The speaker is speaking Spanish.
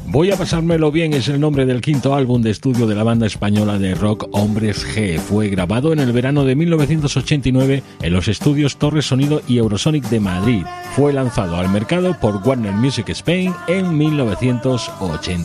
Voy a pasármelo bien es el nombre del quinto álbum de estudio de la banda española de rock Hombres G. Fue grabado en el verano de 1989 en los estudios Torres Sonido y Eurosonic de Madrid. Fue lanzado al mercado por Warner Music Spain en 1989.